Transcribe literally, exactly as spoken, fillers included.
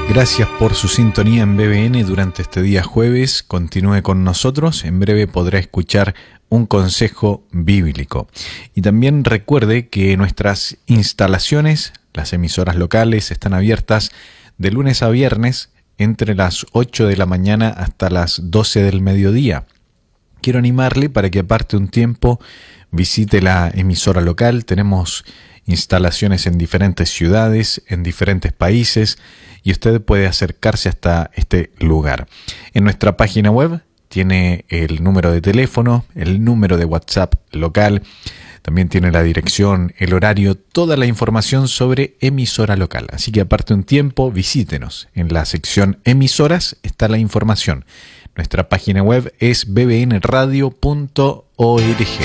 Gracias por su sintonía en B B N durante este día jueves. Continúe con nosotros. En breve podrá escuchar un consejo bíblico. Y también recuerde que nuestras instalaciones, las emisoras locales, están abiertas de lunes a viernes entre las ocho de la mañana hasta las doce del mediodía. Quiero animarle para que aparte un tiempo visite la emisora local. Tenemos instalaciones en diferentes ciudades, en diferentes países, y usted puede acercarse hasta este lugar. En nuestra página web tiene el número de teléfono, el número de WhatsApp local, también tiene la dirección, el horario, toda la información sobre emisora local. Así que aparte un tiempo, visítenos. En la sección emisoras está la información. Nuestra página web es b b n radio punto org.